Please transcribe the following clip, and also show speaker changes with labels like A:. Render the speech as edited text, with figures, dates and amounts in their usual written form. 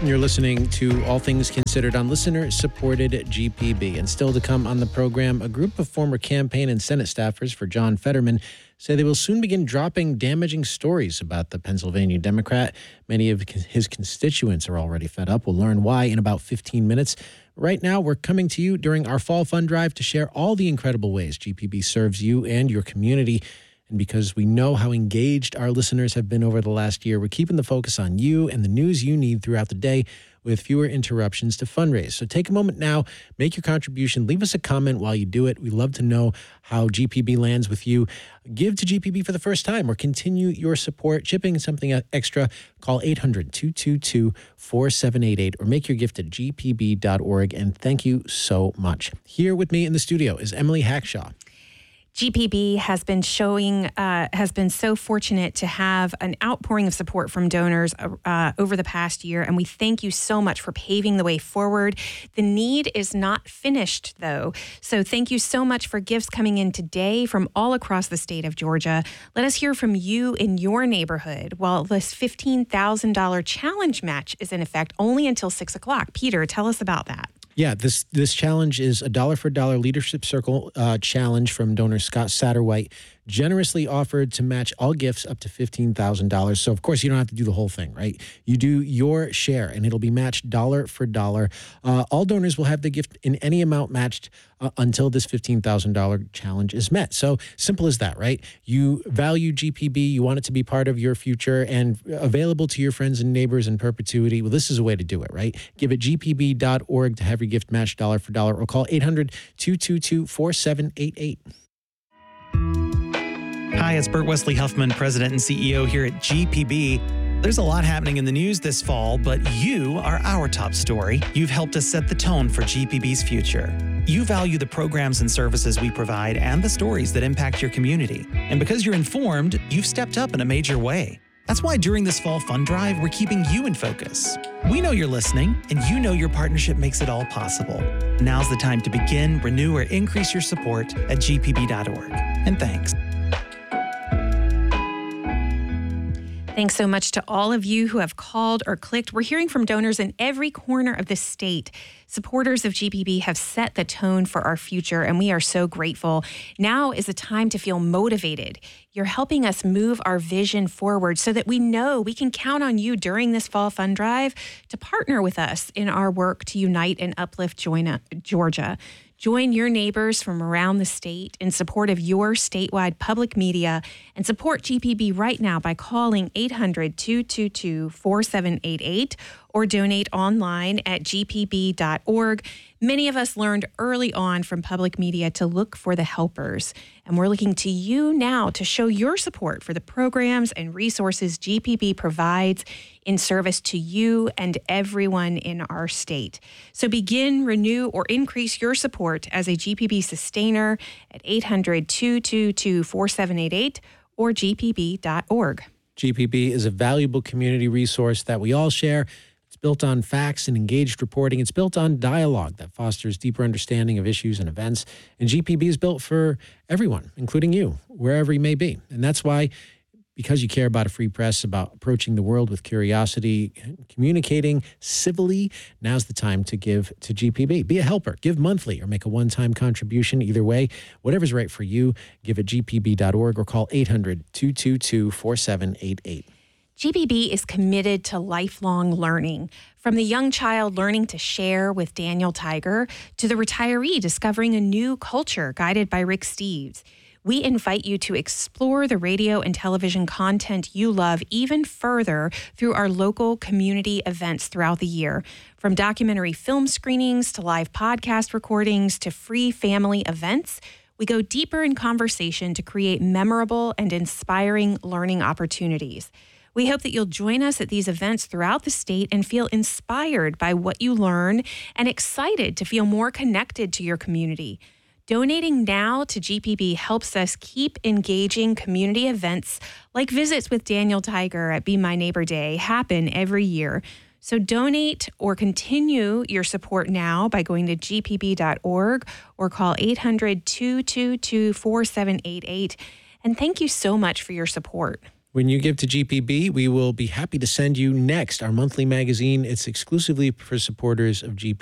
A: You're listening to All Things Considered on listener-supported GPB. And still to come on the program, a group of former campaign and Senate staffers for John Fetterman say they will soon begin dropping damaging stories about the Pennsylvania Democrat. Many of his constituents are already fed up. We'll learn why in about 15 minutes. Right now, we're coming to you during our Fall Fund Drive to share all the incredible ways GPB serves you and your community. And because we know how engaged our listeners have been over the last year, we're keeping the focus on you and the news you need throughout the day with fewer interruptions to fundraise. So take a moment now, make your contribution, leave us a comment while you do it. We love to know how GPB lands with you. Give to GPB for the first time or continue your support. Chipping something extra, call 800-222-4788 or make your gift at gpb.org. And thank you so much. Here with me in the studio is Emily Hackshaw.
B: GPB has been so fortunate to have an outpouring of support from donors over the past year, and we thank you so much for paving the way forward. The need is not finished, though, so thank you so much for gifts coming in today from all across the state of Georgia. Let us hear from you in your neighborhood. While this $15,000 challenge match is in effect only until 6 o'clock. Peter, tell us about that.
A: Yeah, this challenge is a dollar for dollar leadership circle challenge from donor Scott Satterwhite, generously offered to match all gifts up to $15,000. So, of course, you don't have to do the whole thing, right? You do your share, and it'll be matched dollar for dollar. All donors will have the gift in any amount matched until this $15,000 challenge is met. So simple as that, right? You value GPB, you want it to be part of your future and available to your friends and neighbors in perpetuity. Well, this is a way to do it, right? Give it gpb.org to have your gift matched dollar for dollar or call 800-222-4788.
C: Hi, it's Burt Wesley Huffman, President and CEO here at GPB. There's a lot happening in the news this fall, but you are our top story. You've helped us set the tone for GPB's future. You value the programs and services we provide and the stories that impact your community. And because you're informed, you've stepped up in a major way. That's why during this Fall Fund Drive, we're keeping you in focus. We know you're listening, and you know your partnership makes it all possible. Now's the time to begin, renew, or increase your support at gpb.org. And thanks.
B: Thanks so much to all of you who have called or clicked. We're hearing from donors in every corner of the state. Supporters of GPB have set the tone for our future, and we are so grateful. Now is the time to feel motivated. You're helping us move our vision forward so that we know we can count on you during this Fall Fund Drive to partner with us in our work to unite and uplift Georgia. Join your neighbors from around the state in support of your statewide public media and support GPB right now by calling 800-222-4788 or donate online at gpb.org. Many of us learned early on from public media to look for the helpers, and we're looking to you now to show your support for the programs and resources GPB provides in service to you and everyone in our state. So begin, renew, or increase your support as a GPB sustainer at 800-222-4788 or gpb.org.
A: GPB is a valuable community resource that we all share. It's built on facts and engaged reporting. It's built on dialogue that fosters deeper understanding of issues and events. And GPB is built for everyone, including you, wherever you may be. And that's why, because you care about a free press, about approaching the world with curiosity, communicating civilly, now's the time to give to GPB. Be a helper. Give monthly or make a one-time contribution. Either way, whatever's right for you, give at gpb.org or call 800-222-4788.
B: GPB is committed to lifelong learning, from the young child learning to share with Daniel Tiger to the retiree discovering a new culture guided by Rick Steves. We invite you to explore the radio and television content you love even further through our local community events throughout the year. From documentary film screenings to live podcast recordings to free family events, we go deeper in conversation to create memorable and inspiring learning opportunities. We hope that you'll join us at these events throughout the state and feel inspired by what you learn and excited to feel more connected to your community. Donating now to GPB helps us keep engaging community events like visits with Daniel Tiger at Be My Neighbor Day happen every year. So donate or continue your support now by going to gpb.org or call 800-222-4788. And thank you so much for your support.
A: When you give to GPB, we will be happy to send you Next, our monthly magazine. It's exclusively for supporters of GPB.